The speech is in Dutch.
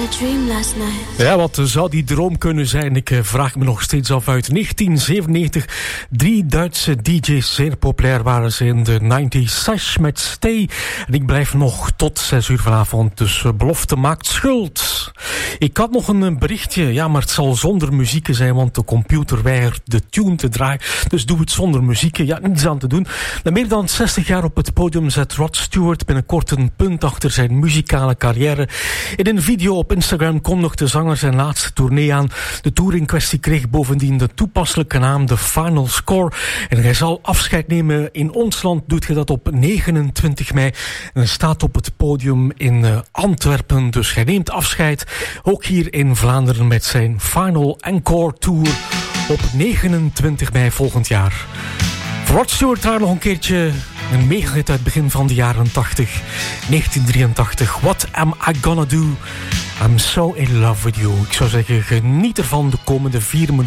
a dream last night. Ja, wat zou die droom kunnen zijn? Ik vraag me nog steeds af. Uit 1997. 3 Duitse DJ's, zeer populair waren ze in de 90s. Sash met Stay. En ik blijf nog tot 6 uur vanavond. Dus belofte maakt schuld. Ik had nog een berichtje. Ja, maar het zal zonder muziek zijn, want de computer weigert de tune te draaien. Dus doe het zonder muziek. Ja, niets aan te doen. Na meer dan 60 jaar op het podium zet Rod Stewart binnenkort een punt achter zijn muzikale carrière. In een video op Instagram kondigde de zanger zijn laatste tournee aan. De tour in kwestie kreeg bovendien de toepasselijke naam The Final Score. En hij zal afscheid nemen. In ons land doet hij dat op 29 mei. En hij staat op het podium in Antwerpen. Dus hij neemt afscheid. Ook hier in Vlaanderen met zijn Final Encore Tour op 29 mei volgend jaar. Voor Rod Stewart daar nog een keertje een megahit uit het begin van de jaren 80. 1983. What am I gonna do? I'm so in love with you. Ik zou zeggen, geniet ervan de komende 4 minuten.